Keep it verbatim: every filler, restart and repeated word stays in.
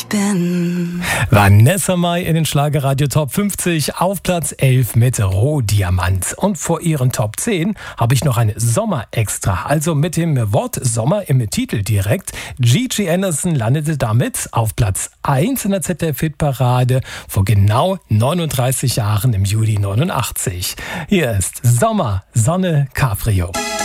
bin. Vanessa Mai in den Schlagerradio Top fünfzig auf Platz elf mit Rohdiamant. Und vor ihren Top zehn habe ich noch ein Sommer-Extra. Also mit dem Wort Sommer im Titel direkt. Gigi Anderson landete damit auf Platz eins in der Z D F-Hitparade vor genau neununddreißig Jahren im Juli neunundachtzig. Hier ist Sommer, Sonne, Cabrio.